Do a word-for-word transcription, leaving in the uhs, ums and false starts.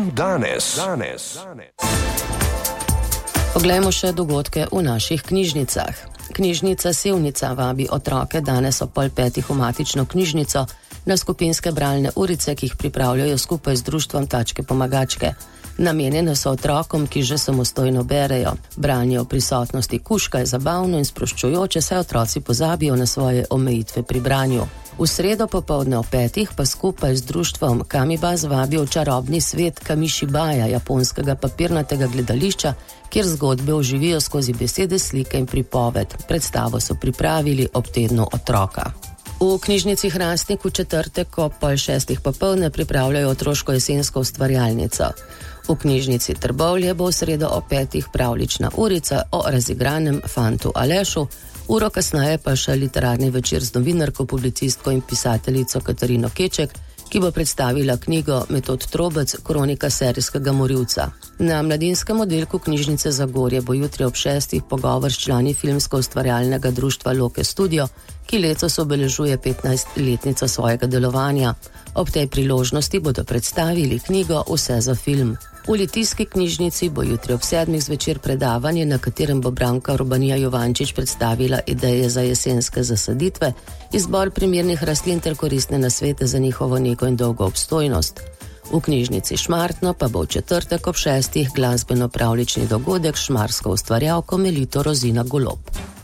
Kam danes? danes? Poglejmo še dogodke v naših knjižnicah. Knjižnica Sevnica vabi otroke danes ob pol petih v matično knjižnico na skupinske bralne urice, ki jih pripravljajo skupaj z društvom Tačke pomagačke. Namenjene so otrokom, ki že samostojno berejo. Branje v prisotnosti kužka je zabavno in sproščujoče, saj otroci pozabijo na svoje omejitve pri branju. V sredo popoldne ob petih pa skupaj z društvom Kamibaz vabijo v čarobni svet Kamishibaja, japonskega papirnatega gledališča, kjer zgodbe oživijo skozi besede, slike in pripoved. Predstavo so pripravili ob tednu otroka. V knjižnici Hrastnik v četrtek ob pol šestih popoldne pripravljajo otroško jesensko ustvarjalnico. V knjižnici Trbovlje bo v sredo ob petih pravlična urica o razigranem fantu Alešu, uro kasneje pa še literarni večer z novinarko, publicistko in pisateljico Katarino Keček, ki bo predstavila knjigo Metod Trobec, kronika serijskega morilca. Na mladinskem oddelku knjižnice Zagorje bo jutri ob šestih pogovor s člani filmsko-ustvarjalnega društva Loke Studio, ki letos obeležuje petnajstletnico svojega delovanja. Ob tej priložnosti bodo predstavili knjigo Vse za film. V Litijski knjižnici bo jutri ob sedmih zvečer predavanje, na katerem bo Branka Urbanija Jovančič predstavila ideje za jesenske zasaditve, izbor primernih rastlin ter koristne nasvete za njihovo nego in dolgo obstojnost. V knjižnici Šmartno pa bo v četrtek ob šestih glasbeno-pravlični dogodek s šmarsko ustvarjalko Melito Rozina Golob.